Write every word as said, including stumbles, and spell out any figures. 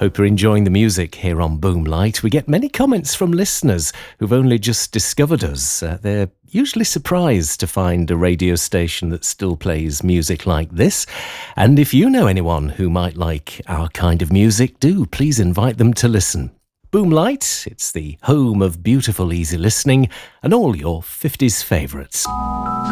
Hope you're enjoying the music here on Boomlight. We get many comments from listeners who've only just discovered us. Uh, they're usually surprised to find a radio station that still plays music like this. And if you know anyone who might like our kind of music, do please invite them to listen. Boomlight, it's the home of beautiful, easy listening and all your fifties favourites.